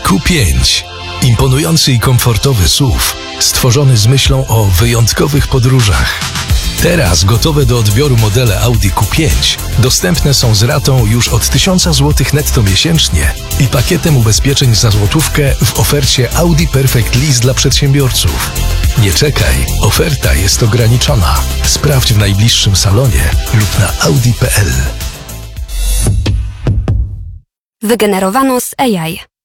Q5. Imponujący i komfortowy SUV, stworzony z myślą o wyjątkowych podróżach. Teraz gotowe do odbioru modele Audi Q5 dostępne są z ratą już od 1000 zł netto miesięcznie i pakietem ubezpieczeń za złotówkę w ofercie Audi Perfect Lease dla przedsiębiorców. Nie czekaj, oferta jest ograniczona. Sprawdź w najbliższym salonie lub na audi.pl. Wygenerowano z AI.